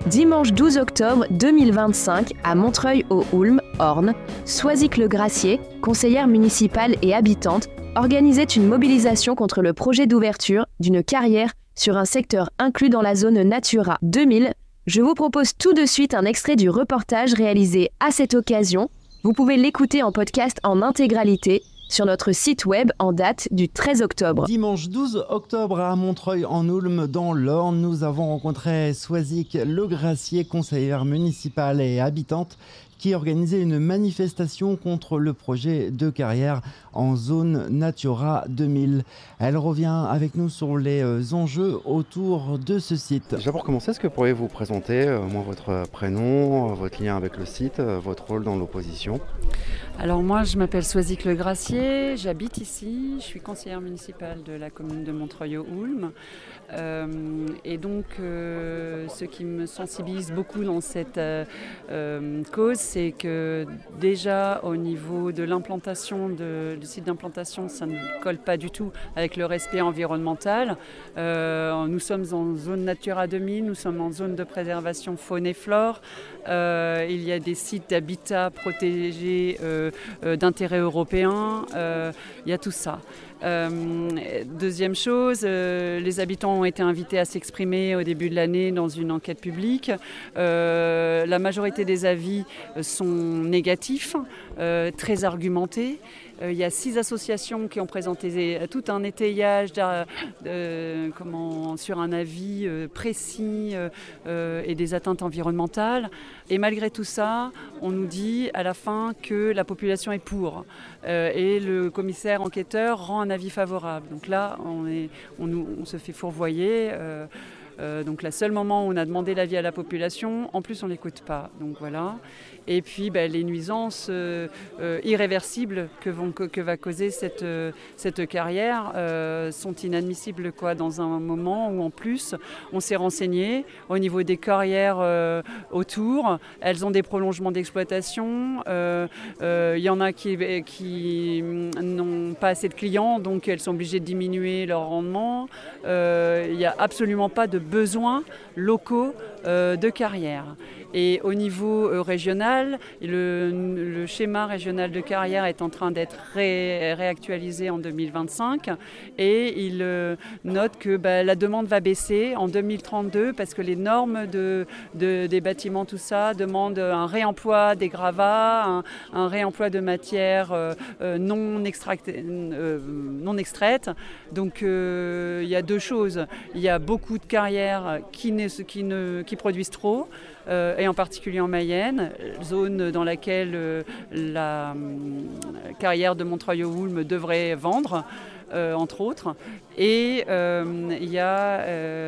Dimanche 12 octobre 2025 à Montreuil-aux-Oulmes, Orne, Soisic-le-Gracier, conseillère municipale et habitante, organisait une mobilisation contre le projet d'ouverture d'une carrière sur un secteur inclus dans la zone Natura 2000. Je vous propose tout de suite un extrait du reportage réalisé à cette occasion. Vous pouvez l'écouter en podcast en intégralité sur notre site web en date du 13 octobre. Dimanche 12 octobre à Montreuil-en-Oulmes, dans l'Orne, nous avons rencontré Soisic-le-Gracier, conseillère municipale et habitante, qui organisait une manifestation contre le projet de carrière en zone Natura 2000. Elle revient avec nous sur les enjeux autour de ce site. Déjà pour commencer, est-ce que vous pourriez vous présenter, votre prénom, votre lien avec le site, votre rôle dans l'opposition ? Alors moi je m'appelle Soisic-le-Gracier, j'habite ici, je suis conseillère municipale de la commune de Montreuil-aux-Oulmes. Et donc ce qui me sensibilise beaucoup dans cette cause, c'est que déjà au niveau de l'implantation, du site d'implantation, ça ne colle pas du tout avec le respect environnemental. Nous sommes en zone Natura 2000, nous sommes en zone de préservation faune et flore. Il y a des sites d'habitat protégés d'intérêt européen, il y a tout ça. Deuxième chose, les habitants ont été invités à s'exprimer au début de l'année dans une enquête publique. La majorité des avis sont négatifs, très argumentés. Il y a 6 associations qui ont présenté tout un étayage sur un avis précis et des atteintes environnementales. Et malgré tout ça, on nous dit à la fin que la population est pour. Et le commissaire enquêteur rend un avis favorable. Donc là, on se fait fourvoyer. Donc le seul moment où on a demandé l'avis à la population, en plus on ne l'écoute pas. Donc voilà. Et puis les nuisances irréversibles que va causer cette carrière sont inadmissibles dans un moment où en plus on s'est renseigné au niveau des carrières autour. Elles ont des prolongements d'exploitation. Il y en a qui n'ont pas assez de clients, donc elles sont obligées de diminuer leur rendement. Il n'y a absolument pas de besoins locaux de carrière. Et au niveau régional, le schéma régional de carrière est en train d'être réactualisé en 2025 et il note que la demande va baisser en 2032 parce que les normes des bâtiments, tout ça, demandent un réemploi des gravats, un réemploi de matières non extraites. Donc il y a deux choses. Il y a beaucoup de carrières qui produisent trop. Et en particulier en Mayenne, zone dans laquelle la carrière de Montreuil-aux-Oulmes devrait vendre, entre autres. Et il y a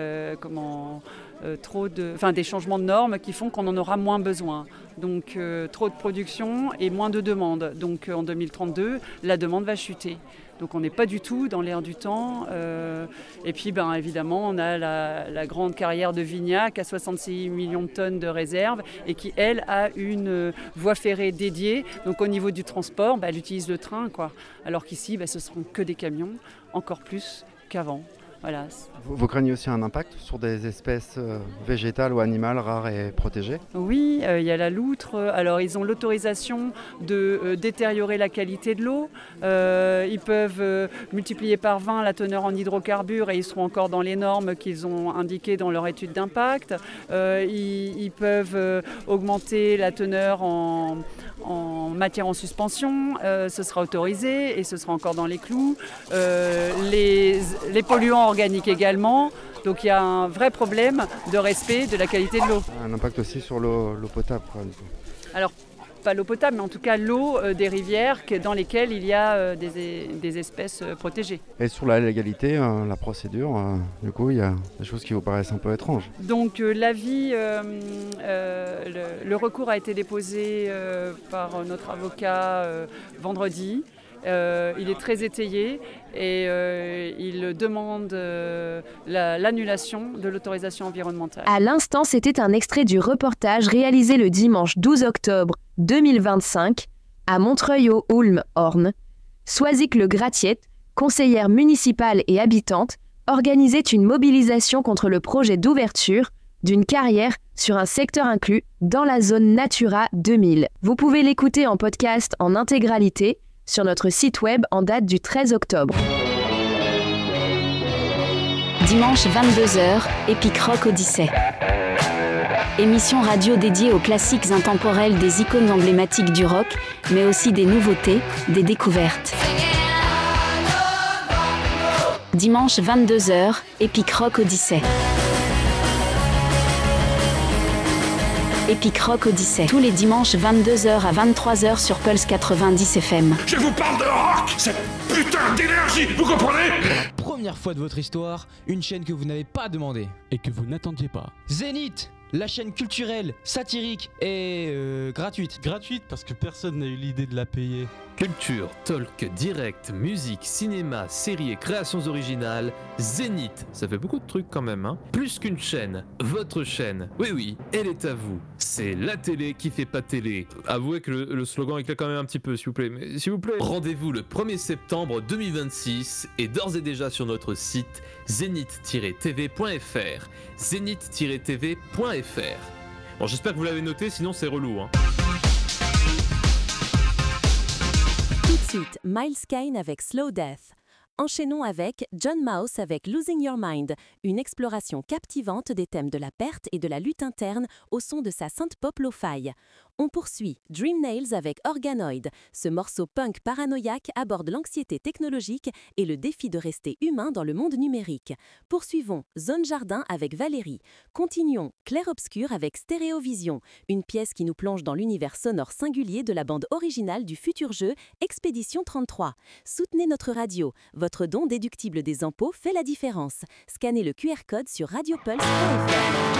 des changements de normes qui font qu'on en aura moins besoin. Donc trop de production et moins de demande. Donc en 2032, la demande va chuter. Donc on n'est pas du tout dans l'air du temps. Et puis évidemment, on a la grande carrière de Vignac à 66 millions de tonnes de réserve et qui, elle, a une voie ferrée dédiée. Donc au niveau du transport, elle utilise le train, alors qu'ici, ce ne seront que des camions, encore plus qu'avant. Voilà. Vous craignez aussi un impact sur des espèces végétales ou animales rares et protégées ? Oui, il y a la loutre. Alors, ils ont l'autorisation de détériorer la qualité de l'eau. Ils peuvent multiplier par 20 la teneur en hydrocarbures et ils seront encore dans les normes qu'ils ont indiquées dans leur étude d'impact. Ils peuvent augmenter la teneur en matière en suspension. Ce sera autorisé et ce sera encore dans les clous. Les polluants organiques également. Donc il y a un vrai problème de respect de la qualité de l'eau. Un impact aussi sur l'eau potable, du coup. Alors, pas l'eau potable, mais en tout cas l'eau des rivières dans lesquelles il y a des espèces protégées. Et sur la légalité, la procédure, du coup, il y a des choses qui vous paraissent un peu étranges. Donc l'avis, le recours a été déposé par notre avocat vendredi. Il est très étayé et il demande l'annulation de l'autorisation environnementale. À l'instant, c'était un extrait du reportage réalisé le dimanche 12 octobre 2025 à Montreuil-aux-Oulmes, Orne. Soisic-le-Gracier, conseillère municipale et habitante, organisait une mobilisation contre le projet d'ouverture d'une carrière sur un secteur inclus dans la zone Natura 2000. Vous pouvez l'écouter en podcast en intégralité sur notre site web en date du 13 octobre. Dimanche 22h, Epic Rock Odyssey. Émission radio dédiée aux classiques intemporels des icônes emblématiques du rock, mais aussi des nouveautés, des découvertes. Dimanche 22h, Epic Rock Odyssey. Epic Rock Odyssey, tous les dimanches 22h à 23h sur Pulse 90 FM. Je vous parle de rock, cette putain d'énergie, vous comprenez ? Première fois de votre histoire, une chaîne que vous n'avez pas demandé. Et que vous n'attendiez pas. Zénith, la chaîne culturelle, satirique et gratuite. Gratuite parce que personne n'a eu l'idée de la payer. Culture, talk, direct, musique, cinéma, séries et créations originales, Zénith, ça fait beaucoup de trucs quand même, hein. Plus qu'une chaîne, votre chaîne. Oui, elle est à vous. C'est la télé qui fait pas télé. Avouez que le slogan éclate quand même un petit peu, s'il vous plaît. Mais s'il vous plaît, rendez-vous le 1er septembre 2026 et d'ores et déjà sur notre site zénith-tv.fr. zénith-tv.fr. Bon, j'espère que vous l'avez noté, sinon c'est relou, hein. Tout de suite, Miles Kane avec Slow Death. Enchaînons avec John Mouse avec Losing Your Mind, une exploration captivante des thèmes de la perte et de la lutte interne au son de sa synth-pop lo-fi. On poursuit Dream Nails avec Organoid. Ce morceau punk paranoïaque aborde l'anxiété technologique et le défi de rester humain dans le monde numérique. Poursuivons Zone Jardin avec Valérie. Continuons Clair Obscur avec Stéréovision, une pièce qui nous plonge dans l'univers sonore singulier de la bande originale du futur jeu Expédition 33. Soutenez notre radio. Votre don déductible des impôts fait la différence. Scannez le QR code sur radiopulse.fr.